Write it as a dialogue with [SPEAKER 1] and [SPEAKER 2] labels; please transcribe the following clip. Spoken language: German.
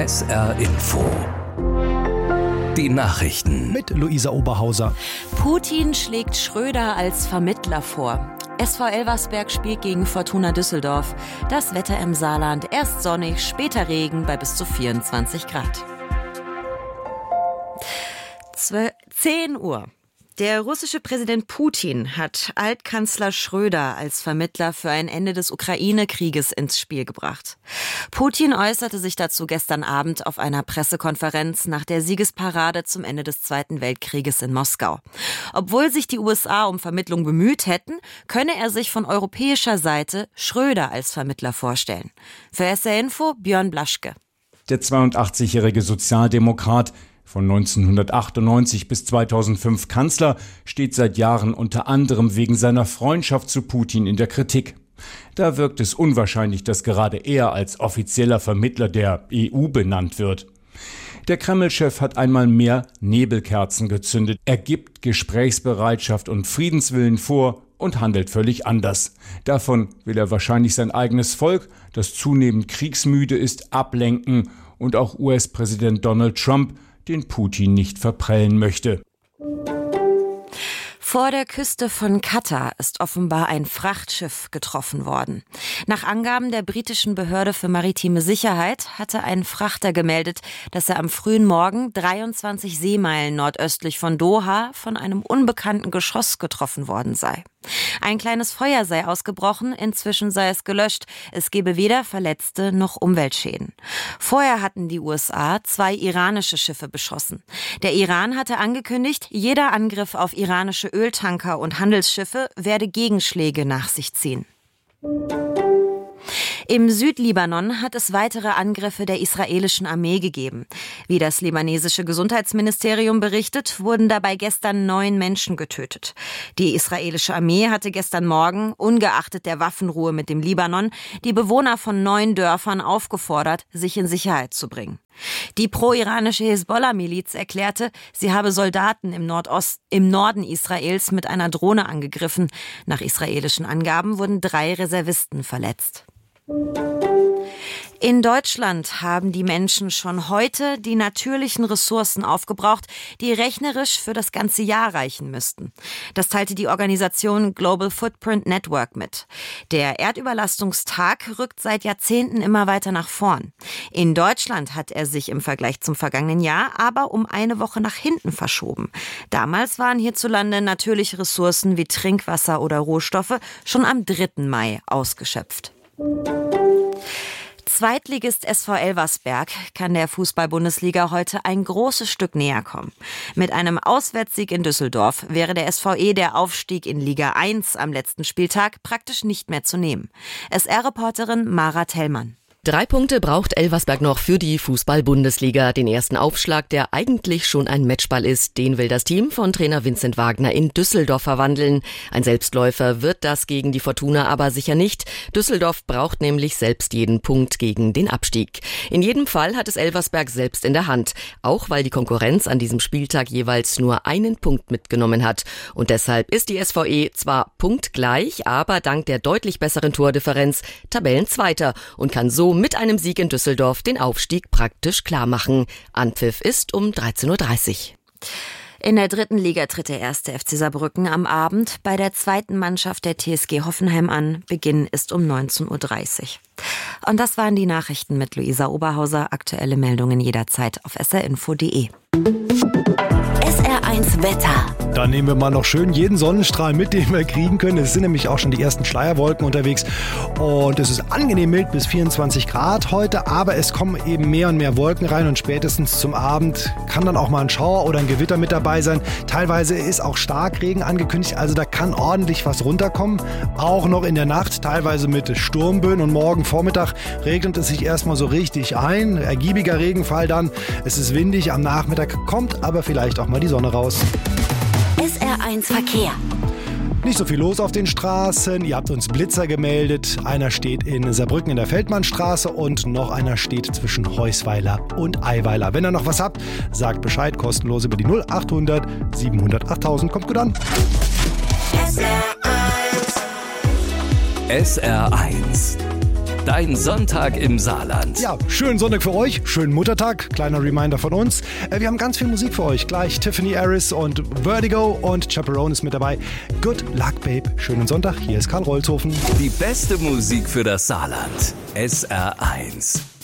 [SPEAKER 1] SR Info. Die Nachrichten
[SPEAKER 2] mit Luisa Oberhauser.
[SPEAKER 3] Putin schlägt Schröder als Vermittler vor. SV Elversberg spielt gegen Fortuna Düsseldorf. Das Wetter im Saarland: erst sonnig, später Regen bei bis zu 24 Grad. 10 Uhr. Der russische Präsident Putin hat Altkanzler Schröder als Vermittler für ein Ende des Ukraine-Krieges ins Spiel gebracht. Putin äußerte sich dazu gestern Abend auf einer Pressekonferenz nach der Siegesparade zum Ende des Zweiten Weltkrieges in Moskau. Obwohl sich die USA um Vermittlung bemüht hätten, könne er sich von europäischer Seite Schröder als Vermittler vorstellen. Für SR Info Björn Blaschke.
[SPEAKER 4] Der 82-jährige Sozialdemokrat, von 1998 bis 2005 Kanzler, steht seit Jahren unter anderem wegen seiner Freundschaft zu Putin in der Kritik. Da wirkt es unwahrscheinlich, dass gerade er als offizieller Vermittler der EU benannt wird. Der Kreml-Chef hat einmal mehr Nebelkerzen gezündet. Er gibt Gesprächsbereitschaft und Friedenswillen vor und handelt völlig anders. Davon will er wahrscheinlich sein eigenes Volk, das zunehmend kriegsmüde ist, ablenken und auch US-Präsident Donald Trump, den Putin nicht verprellen möchte.
[SPEAKER 3] Vor der Küste von Katar ist offenbar ein Frachtschiff getroffen worden. Nach Angaben der britischen Behörde für maritime Sicherheit hatte ein Frachter gemeldet, dass er am frühen Morgen 23 Seemeilen nordöstlich von Doha von einem unbekannten Geschoss getroffen worden sei. Ein kleines Feuer sei ausgebrochen, inzwischen sei es gelöscht. Es gebe weder Verletzte noch Umweltschäden. Vorher hatten die USA 2 iranische Schiffe beschossen. Der Iran hatte angekündigt, jeder Angriff auf iranische Öltanker und Handelsschiffe werde Gegenschläge nach sich ziehen. Im Südlibanon hat es weitere Angriffe der israelischen Armee gegeben. Wie das libanesische Gesundheitsministerium berichtet, wurden dabei gestern 9 Menschen getötet. Die israelische Armee hatte gestern Morgen, ungeachtet der Waffenruhe mit dem Libanon, die Bewohner von 9 Dörfern aufgefordert, sich in Sicherheit zu bringen. Die pro-iranische Hisbollah-Miliz erklärte, sie habe Soldaten im Norden Israels mit einer Drohne angegriffen. Nach israelischen Angaben wurden 3 Reservisten verletzt. In Deutschland haben die Menschen schon heute die natürlichen Ressourcen aufgebraucht, die rechnerisch für das ganze Jahr reichen müssten. Das teilte die Organisation Global Footprint Network mit. Der Erdüberlastungstag rückt seit Jahrzehnten immer weiter nach vorn. In Deutschland hat er sich im Vergleich zum vergangenen Jahr aber um eine Woche nach hinten verschoben. Damals waren hierzulande natürliche Ressourcen wie Trinkwasser oder Rohstoffe schon am 3. Mai ausgeschöpft. Zweitligist SV Elversberg kann der Fußball-Bundesliga heute ein großes Stück näher kommen. Mit einem Auswärtssieg in Düsseldorf wäre der SVE der Aufstieg in Liga 1 am letzten Spieltag praktisch nicht mehr zu nehmen. SR-Reporterin Mara Tellmann.
[SPEAKER 5] 3 Punkte braucht Elversberg noch für die Fußball-Bundesliga. Den ersten Aufschlag, der eigentlich schon ein Matchball ist, den will das Team von Trainer Vincent Wagner in Düsseldorf verwandeln. Ein Selbstläufer wird das gegen die Fortuna aber sicher nicht. Düsseldorf braucht nämlich selbst jeden Punkt gegen den Abstieg. In jedem Fall hat es Elversberg selbst in der Hand, auch weil die Konkurrenz an diesem Spieltag jeweils nur einen Punkt mitgenommen hat. Und deshalb ist die SVE zwar punktgleich, aber dank der deutlich besseren Tordifferenz Tabellenzweiter und kann so mit einem Sieg in Düsseldorf den Aufstieg praktisch klar machen. Anpfiff ist um 13.30 Uhr.
[SPEAKER 3] In der 3. Liga tritt der 1. FC Saarbrücken am Abend bei der 2. Mannschaft der TSG Hoffenheim an. Beginn ist um 19.30 Uhr. Und das waren die Nachrichten mit Luisa Oberhauser. Aktuelle Meldungen jederzeit auf srinfo.de.
[SPEAKER 6] SR1 Wetter.
[SPEAKER 2] Dann nehmen wir mal noch schön jeden Sonnenstrahl mit, den wir kriegen können. Es sind nämlich auch schon die ersten Schleierwolken unterwegs und es ist angenehm mild bis 24 Grad heute, aber es kommen eben mehr und mehr Wolken rein und spätestens zum Abend kann dann auch mal ein Schauer oder ein Gewitter mit dabei sein. Teilweise ist auch Starkregen angekündigt, also da kann ordentlich was runterkommen. Auch noch in der Nacht, teilweise mit Sturmböen und morgen Vormittag regnet es sich erstmal so richtig ein. Ergiebiger Regenfall dann. Es ist windig, am Nachmittag kommt aber vielleicht auch mal die Sonne raus.
[SPEAKER 6] SR1 Verkehr.
[SPEAKER 2] Nicht so viel los auf den Straßen. Ihr habt uns Blitzer gemeldet. Einer steht in Saarbrücken in der Feldmannstraße und noch einer steht zwischen Heusweiler und Eiweiler. Wenn ihr noch was habt, sagt Bescheid. Kostenlos über die 0800 700 8000. Kommt gut an.
[SPEAKER 1] SR1 Dein Sonntag im Saarland.
[SPEAKER 2] Ja, schönen Sonntag für euch, schönen Muttertag, kleiner Reminder von uns. Wir haben ganz viel Musik für euch. Gleich Tiffany Harris und Vertigo und Chaperone ist mit dabei. Good luck, Babe. Schönen Sonntag, hier ist Karl Rolzhofen.
[SPEAKER 1] Die beste Musik für das Saarland. SR1.